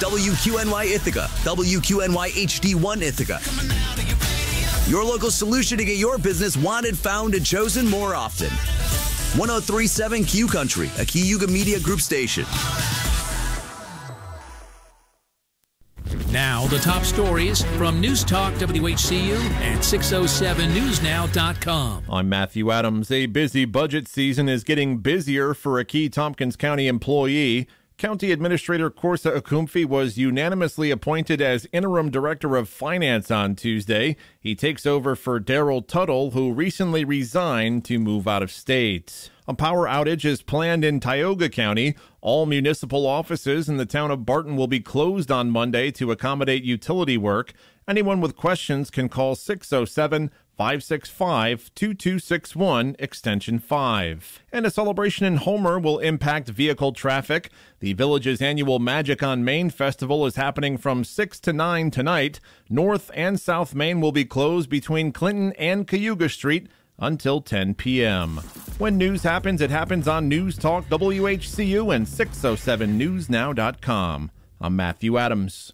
WQNY Ithaca, WQNY HD1 Ithaca. Your local solution to get your business wanted, found, and chosen more often. 103.7 Q Country, a Cayuga Media Group station. Now, the top stories from News Talk WHCU and 607newsnow.com. I'm Matthew Adams. A busy budget season is getting busier for a key Tompkins County employee. County Administrator Corsa Akumfi was unanimously appointed as Interim Director of Finance on Tuesday. He takes over for Daryl Tuttle, who recently resigned to move out of state. A power outage is planned in Tioga County. All municipal offices in the town of Barton will be closed on Monday to accommodate utility work. Anyone with questions can call 607-565-2261, extension 5. And a celebration in Homer will impact vehicle traffic. The village's annual Magic on Main festival is happening from 6 to 9 tonight. North and South Main will be closed between Clinton and Cayuga Street until 10 p.m. When news happens, it happens on News Talk WHCU and 607newsnow.com. I'm Matthew Adams.